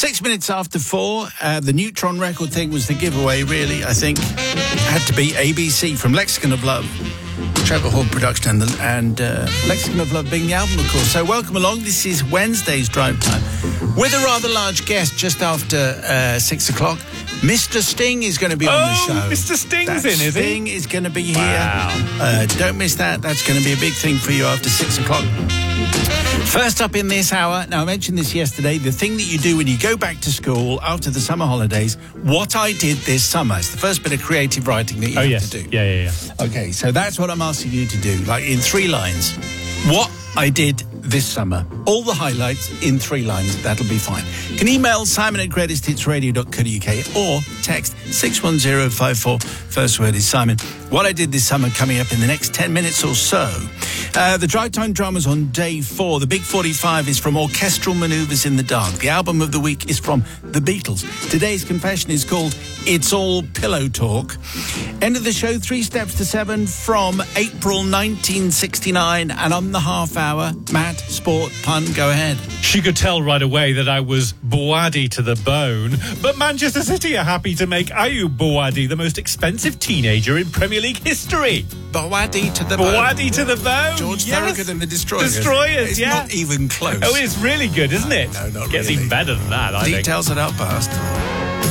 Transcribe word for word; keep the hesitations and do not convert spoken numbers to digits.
Six minutes after four, uh, the Neutron record thing was the giveaway, really, I think. It had to be A B C from Lexicon of Love. Trevor Hall production and, the, and uh, Lexicon of Love being the album, of course. So welcome along. This is Wednesday's Drive Time with a rather large guest just after uh, six o'clock. Mister Sting is going to be on oh, the show. Mister Sting's that in, is Sting he? is going to be here. Wow. Uh, don't miss that. That's going to be a big thing for you after six o'clock. First up in this hour, now I mentioned this yesterday, the thing that you do when you go back to school after the summer holidays, what I did this summer. It's the first bit of creative writing that you oh, have yes. to do. Yeah, yeah, yeah. Okay, so that's what I'm asking you to do, like in three lines. What I did this summer. All the highlights in three lines. That'll be fine. You can email Simon at greatest hits radio dot co dot uk or text six one zero five four. First word is Simon. What I did this summer coming up in the next ten minutes or so. Uh, the Drive Time Drama's on day four. The Big forty-five is from Orchestral Manoeuvres in the Dark. The album of the week is from The Beatles. Today's confession is called It's All Pillow Talk. End of the show, Three Steps to Seven from April nineteen sixty-nine. And on the half hour, Matt, sport, pun, go ahead. She could tell right away that I was Boadi to the bone. But Manchester City are happy to make Ayub Boadi the most expensive teenager in Premier League history. Boadi to the bone. Boadi to the bone. George yes. Thorogood and the Destroyers. Destroyers, it's yeah. not even close. Oh, it's really good, isn't it? No, not Gets really. even better than that, I Details at half past.